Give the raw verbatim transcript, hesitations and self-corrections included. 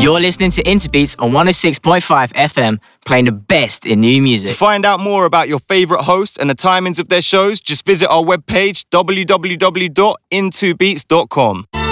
You're listening to Interbeats on one oh six point five F M, playing the best in new music. To find out more about your favourite hosts and the timings of their shows, just visit our webpage, w w w dot into beats dot com.